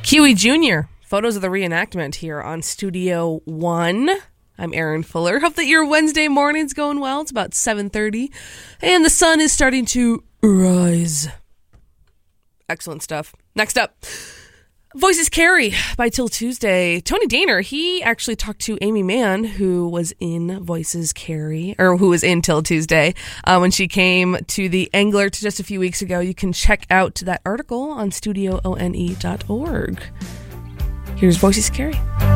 Huey Jr., photos of the reenactment here on Studio One. I'm Aaron Fuller. Hope that your Wednesday morning's going well. It's about 7:30, and the sun is starting to rise. Excellent stuff. Next up, Voices Carry by Till Tuesday. Tony Daner, he actually talked to Amy Mann, who was in Voices Carry, or who was in Till Tuesday, when she came to the Englert just a few weeks ago. You can check out that article on studioone.org. Here's Voices Carry.